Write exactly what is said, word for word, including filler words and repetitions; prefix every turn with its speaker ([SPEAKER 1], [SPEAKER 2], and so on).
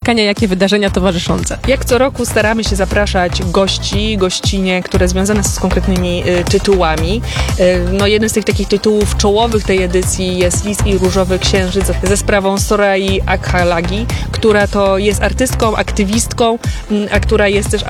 [SPEAKER 1] spotkania, jakie wydarzenia towarzyszące?
[SPEAKER 2] Jak co roku staramy się zapraszać gości, gościnie, które związane są z konkretnymi y, tytułami. Y, no jeden z tych takich tytułów czołowych tej edycji jest Lis i Różowy Księżyc ze sprawą Sorai Akhalagi, która to jest artystką, aktywistką, y, a która jest też